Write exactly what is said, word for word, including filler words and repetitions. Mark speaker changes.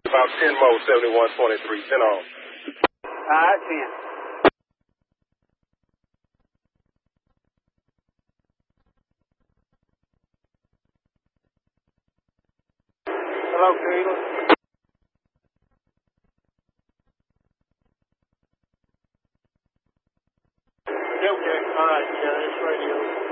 Speaker 1: About ten more, seventy-one twenty-three, ten on.
Speaker 2: All right, ten. Hello, Keeler.
Speaker 3: Okay, all right, yeah, it's radio.